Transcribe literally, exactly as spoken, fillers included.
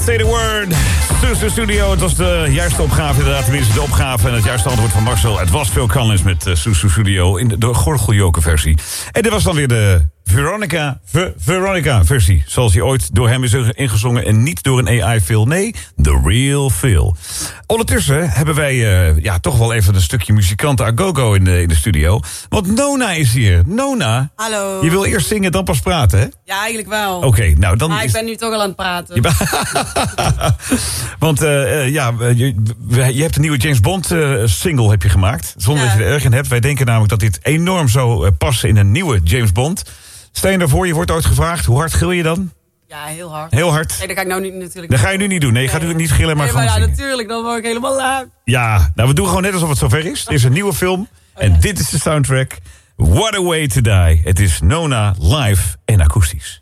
Say the word. Susu Studio. Het was de juiste opgave, inderdaad. Tenminste, de opgave en het juiste antwoord van Marcel. Het was Phil Collins met uh, Susu Studio in de, de Gorgeljoker-versie. En dit was dan weer de Veronica, Ver, Veronica-versie. Zoals die ooit door hem is ingezongen en niet door een A I-Phil. Nee, the real Phil. Ondertussen hebben wij uh, ja, toch wel even een stukje muzikanten à go-go in de, in de studio. Want Nona is hier. Nona. Hallo. Je wil eerst zingen, dan pas praten, hè? Ja, eigenlijk wel. Oké, okay, nou dan. Maar is... ik ben nu toch al aan het praten. Je ba... Want uh, uh, ja, je, je hebt een nieuwe James Bond uh, single heb je gemaakt. Zonder ja. dat je er erg in hebt. Wij denken namelijk dat dit enorm zou uh, passen in een nieuwe James Bond. Sta je daarvoor, je wordt ooit gevraagd. Hoe hard gil je dan? Ja, heel hard. Heel hard? Nee, dat ga ik nou niet natuurlijk. Dat ga je nu niet doen. Nee, je gaat nee. natuurlijk niet gillen, maar nee, gewoon maar ja, zingen. natuurlijk. Dan word ik helemaal laag. Ja, nou we doen gewoon net alsof het zover is. Er is een nieuwe film. Oh, en ja. Dit is de soundtrack. What a way to die. Het is Nona live en akoestisch.